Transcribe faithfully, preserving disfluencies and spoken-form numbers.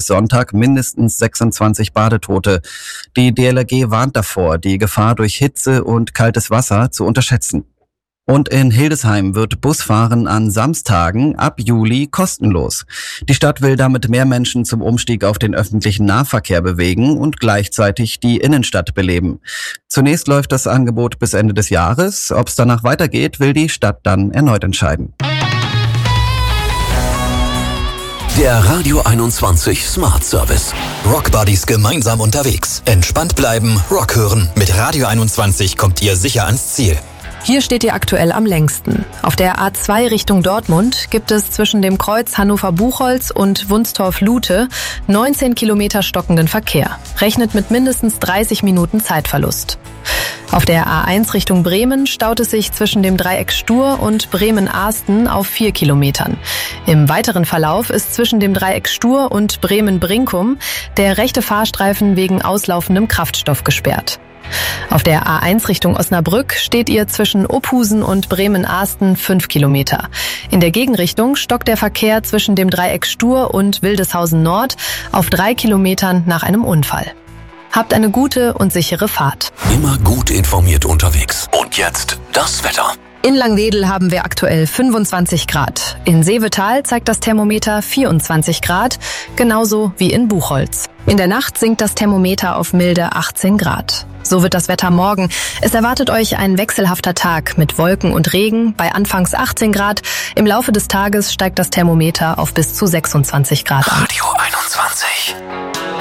Sonntag mindestens sechsundzwanzig Badetote. Die D L R G warnt davor, die Gefahr durch Hitze und kaltes Wasser zu unterschätzen. Und in Hildesheim wird Busfahren an Samstagen ab Juli kostenlos. Die Stadt will damit mehr Menschen zum Umstieg auf den öffentlichen Nahverkehr bewegen und gleichzeitig die Innenstadt beleben. Zunächst läuft das Angebot bis Ende des Jahres. Ob es danach weitergeht, will die Stadt dann erneut entscheiden. Der Radio einundzwanzig Smart Service. Rock Buddies gemeinsam unterwegs. Entspannt bleiben, Rock hören. Mit Radio einundzwanzig kommt ihr sicher ans Ziel. Hier steht ihr aktuell am längsten. Auf der A zwei Richtung Dortmund gibt es zwischen dem Kreuz Hannover-Buchholz und Wunstorf-Lute neunzehn Kilometer stockenden Verkehr. Rechnet mit mindestens dreißig Minuten Zeitverlust. Auf der A eins Richtung Bremen staut es sich zwischen dem Dreieck Stur und Bremen-Ahsten auf vier Kilometern. Im weiteren Verlauf ist zwischen dem Dreieck Stur und Bremen-Brinkum der rechte Fahrstreifen wegen auslaufendem Kraftstoff gesperrt. Auf der A eins Richtung Osnabrück steht ihr zwischen Ophusen und Bremen-Ahsten fünf Kilometer. In der Gegenrichtung stockt der Verkehr zwischen dem Dreieck Stur und Wildeshausen Nord auf drei Kilometern nach einem Unfall. Habt eine gute und sichere Fahrt. Immer gut informiert unterwegs. Und jetzt das Wetter. In Langwedel haben wir aktuell fünfundzwanzig Grad. In Seevetal zeigt das Thermometer vierundzwanzig Grad, genauso wie in Buchholz. In der Nacht sinkt das Thermometer auf milde achtzehn Grad. So wird das Wetter morgen. Es erwartet euch ein wechselhafter Tag mit Wolken und Regen bei anfangs achtzehn Grad. Im Laufe des Tages steigt das Thermometer auf bis zu sechsundzwanzig Grad an. Radio einundzwanzig.